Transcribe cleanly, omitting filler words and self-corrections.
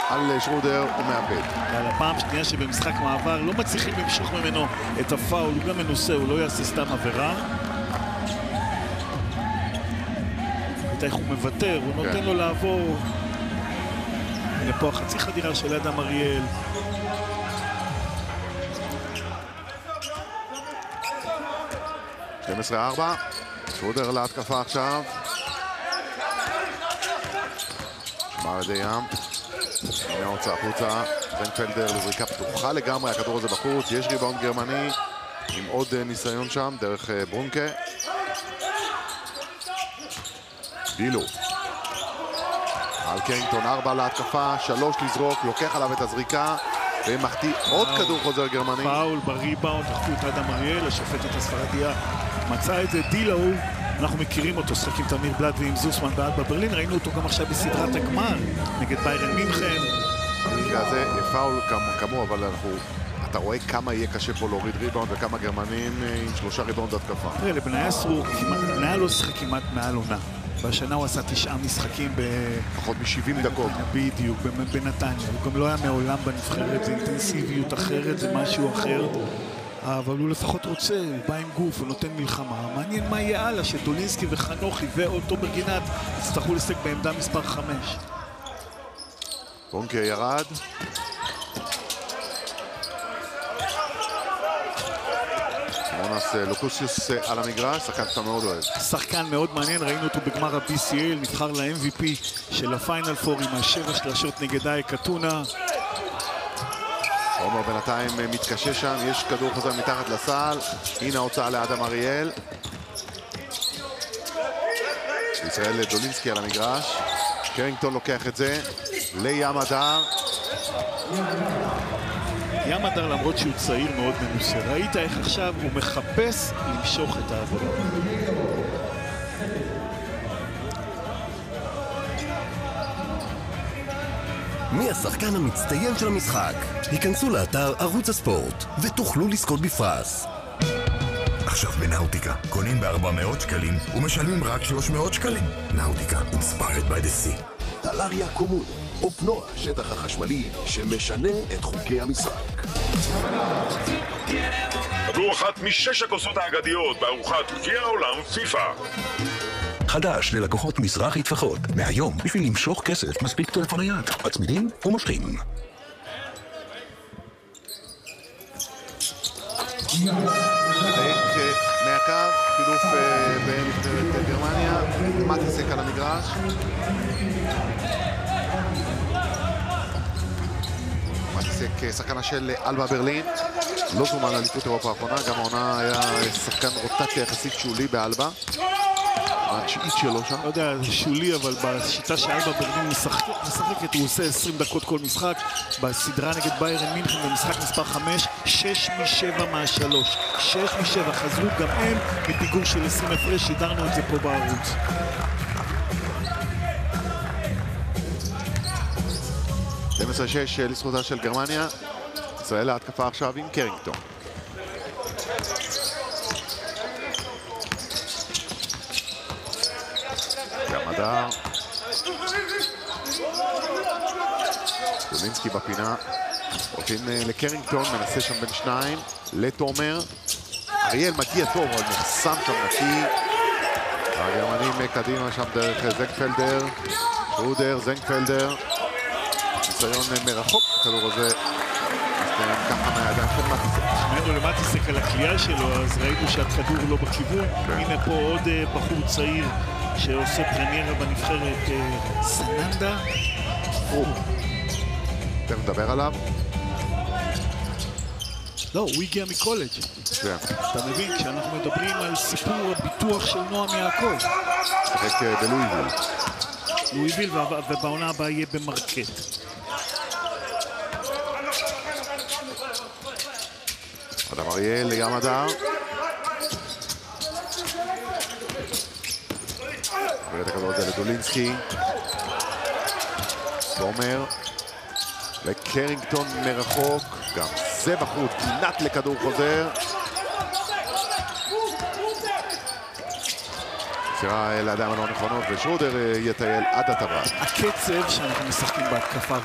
על שרודר ומאבד. על הפעם שנייה שבמשחק מעבר לא מצליחים למשוך ממנו את הפאול, הוא גם מנוסה, הוא לא יעשה סתם עבירה. איך הוא מוותר, הוא נותן לו לעבור. הנה פה החצי חדירה של אדם אריאל. שתים-עשרה 4, שרודר להתקפה עכשיו. שמר ידי ים. הנה הוצא החוצה. זנגפלדר לזריקה פתוחה לגמרי, הכדור הזה בחוץ. יש ריבאונד גרמני עם עוד ניסיון שם דרך ברונקה. דילו. על קרינגטון 4 להתקפה, 3 לזרוק, לוקח עליו את הזריקה ומחטיא עוד כדור חוזר גרמני. פאול בריבאונד, דחפו את אדם אריאל, השופטת הספרדיה מצא את זה. דילו, אנחנו מכירים אותו, שחק עם תמיר בלאט ועם זוסמן בעד בברלין, ראינו אותו גם עכשיו בסדרת הגמר נגד ביירן מינכן. במקרה הזה פאול כמוה, אבל אתה רואה כמה יהיה קשה פה להוריד ריבאונד וכמה גרמנים עם 3 ריבאונד התקפה. תראה, לבניה אסרו, בניה לא שחק כמעט מעל עונה. בשנה הוא עשה 9 משחקים פחות מ-70 דקות. בדיוק, בנתניה. הוא גם לא היה מעולם בנבחרת, זה אינטנסיביות אחרת, זה משהו אחר. אבל הוא לפחות רוצה, הוא בא עם גוף, הוא נותן מלחמה. מעניין מה יהיה הלאה, שדולינסקי וחנוכי ואוטו ברגינת יצטרכו לשחק בעמדה מספר 5. בונקה ירד. מונס לוקוסיוס על המגרש, שחקן שאתה מאוד אוהב. שחקן מאוד מעניין, ראינו אותו בגמר ה-BCL, נבחר ל-MVP של הפיינל פור עם 7 שלשות נגד אייק אתונה. עומר בינתיים מתקשה שם, יש כדור חוזר מתחת לסל. הנה ההוצאה לאדם אריאל. ישראל דולינסקי על המגרש. קרינגטון לוקח את זה לים הדר. ים הדר, למרות שהוא צעיר מאוד מנוסה, ראית איך עכשיו הוא מחפש למשוך את העבודה. מי השחקן המצטיין של המשחק? היכנסו לאתר ערוץ הספורט ותוכלו לזכות בפרס. עכשיו בנאוטיקה, קונים ב-400 שקלים ומשלמים רק 300 שקלים. נאוטיקה, inspired by the sea. טלריה קומון, אופנוע השטח החשמלי שמשנה את חוקי המשחק. קבלו אחת מ6 הכוסות האגדיות בארוחת גביע העולם פיפה. חדש ללקוחות מזרחי טפחות. מהיום, בשביל למשוך כסף, מספיק טלפון נייד. מצמידים ומושכים. מהקו, חילוף בנבחרת גרמניה. מטיסק על המגרש. מטיסק שחקנה של אלבה ברלין. לא זומן לאליפות אירופה האחרונה, גם העונה היה שחקן רוטציה יחסית שולי באלבה. התשיעית שלו שם. לא יודע, זה שולי, אבל בשיטה שאלבה ברלין משחקת, הוא עושה 20 דקות כל משחק. בסדרה נגד ביירן מינכן במשחק מספר 5, 6 מ-7 מה-3. 6 מ-7, חזרו גם הם מפיגור של 20 הפרש, שידרנו את זה פה בערוץ. דמסר 6 לזכותה של גרמניה. ישראל להתקפה עכשיו עם קרינגטון. גם הדר. דולינסקי בפינה. הולכים לקרינגטון, מנסה שם בין 2. לתומר. אריאל מגיע טוב, אבל נחסם שם נקי. הגרמנים קדימה שם דרך זנגפלדר. שרודר, זנגפלדר. ניסיון מרחוק, הכדור הזה מסתיים ככה מהידיים של מטיסק. שמענו למטיסק על הקליעה שלו, אז ראינו שהכדור לא בכיוון. הנה פה עוד בחור צעיר שעושה פרמיירה בנבחרת, סננדה. תכף נדבר עליו. לא, הוא הגיע מקולג'. אתה מבין, כשאנחנו מדברים על סיפור הביטוח של נועם יעקב. שחק בלואיביל. לואיביל, ובעונה הבאה יהיה במרקט. אדם אריאל לים הדר. עוברת הכדור הזה לדולינסקי. תומר. לקרינגטון מרחוק. גם זה בחוץ, פינת לכדור חוזר. מסירה לידיים הלא נכונות, ושרודר יטייל עד הטבעת. הקצב שאנחנו משחקים בהתקפה